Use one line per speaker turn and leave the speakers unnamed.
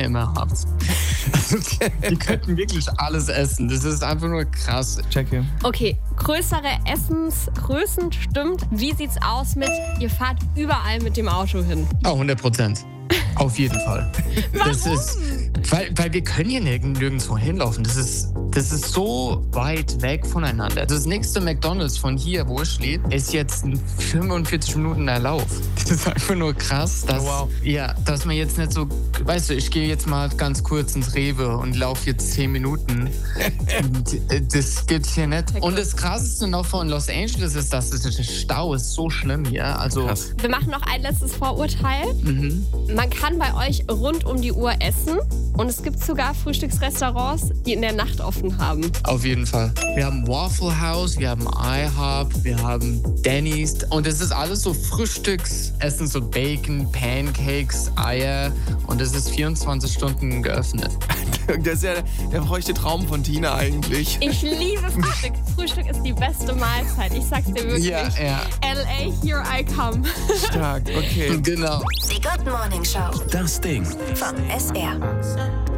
immer habt. Die könnten wirklich alles essen. Das ist einfach nur krass.
Checke.
Okay, größere Essensgrößen, stimmt. Wie sieht's aus mit, ihr fahrt überall mit dem Auto hin?
Oh, 100%. Auf jeden Fall. Das ist, weil wir können hier nirgendwo hinlaufen. Das ist so weit weg voneinander. Das nächste McDonald's von hier, wo ich lebe, ist jetzt ein 45 Minuten Lauf. Das ist einfach nur krass, dass, dass man jetzt nicht so, weißt du, ich gehe jetzt mal ganz kurz ins Rewe und laufe jetzt 10 Minuten. Das gibt's hier nicht. Und das Krasseste noch von Los Angeles ist, dass der Stau ist so schlimm hier. Also,
Krass.
Wir machen noch ein letztes Vorurteil. Man kann bei euch rund um die Uhr essen und es gibt sogar Frühstücksrestaurants, die in der Nacht offen haben.
auf jeden Fall. Wir haben Waffle House, wir haben IHOP, wir haben Denny's und es ist alles so Frühstücksessen, so Bacon, Pancakes, Eier und es ist 24 Stunden geöffnet.
Das ist ja der feuchte Traum von Tina eigentlich.
Ich liebe Frühstück. Frühstück ist die beste Mahlzeit. Ich sag's dir wirklich.
Ja.
LA, here I come.
Stark, okay.
Genau.
Die Good Morning Show
Das Ding.
von SR.